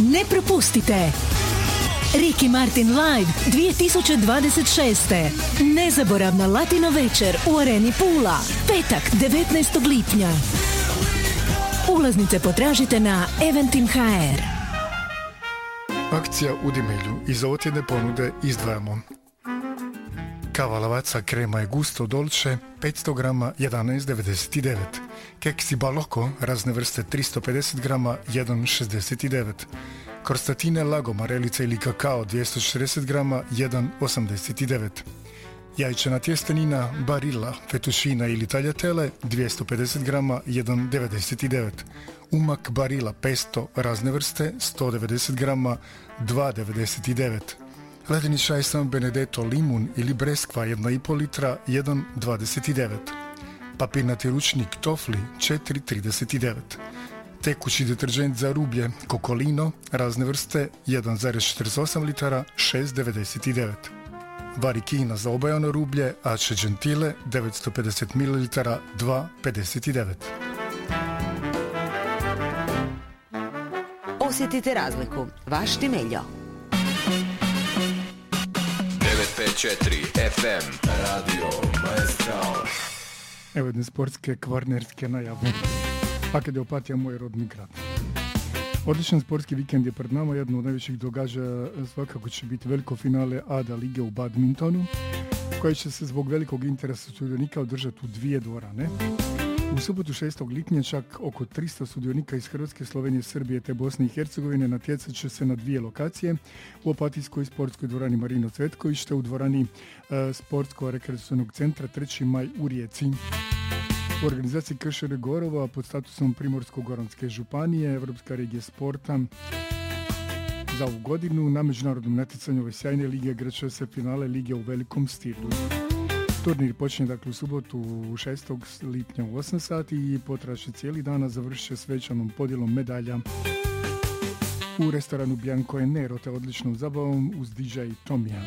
Ne propustite! Ricky Martin Live 2026. Nezaboravna latino večer u Areni Pula. Petak, 19. lipnja. Ulaznice potražite na Eventim.hr. Akcija u Dimilju. Iz ovotjedne ponude izdvajamo kava Lavazza krema je gusto dolce 500 grama 11,99. Keksi Baloko razne vrste 350 grama 1,69. Krostatine Lago marelica ili kakao 240 grama 1,89. Jajčana tjestenina Barilla, fettuccina ili tagliatelle 250 grama 1,99. Umak Barilla pesto razne vrste 190 grama 2,99. Ledeni čaj San Benedetto limun ili breskva 1,5 litra 1,29. Papirnati ručnik Tofli 4,39. Tekući deterđent za rublje Kokolino razne vrste 1,48 litara 6,99. Varikina za obajano rublje Ace Gentile 950 ml 2,59. Osjetite razliku. Vaš Timeljo. 954 FM Radio Maestral. Evo jedne sportske kvarnerske najave. Akadopatija, moj rodni grad. Odličan sportski vikend je pred nama. Jedno od najvećih događaja svakako će biti veliko finale ADA lige u badmintonu, koje će se zbog velikog interesa sudionika održati u 2 dvorane. U subotu 6. lipnja čak oko 300 sudionika iz Hrvatske, Slovenije, Srbije te Bosne i Hercegovine natjecat će se na 2 lokacije, u Opatijskoj sportskoj dvorani Marino Cvetković te u dvorani Sportsko-rekreacionog centra 3. maj u Rijeci. U organizaciji KŠR Gorova pod statusom Primorsko-goranske županije, Evropska regija sporta za ovu godinu na međunarodnom natjecanju ove sjajne lige igraće se finale lige u velikom stilu. Turnir počinje dakle u subotu 6. lipnja u 8 sati i potraće cijeli dan, a završit će svečanom podjelom medalja u restoranu Bianco e Nero te odličnom zabavom uz DJ Tomija.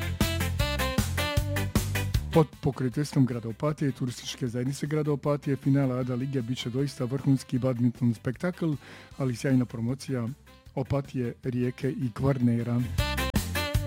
Pod pokroviteljstvom grada Opatije i turističke zajednice grada Opatije finala ADA lige bit će doista vrhunski badminton spektakl, ali sjajna promocija Opatije, Rijeke i Kvarnera.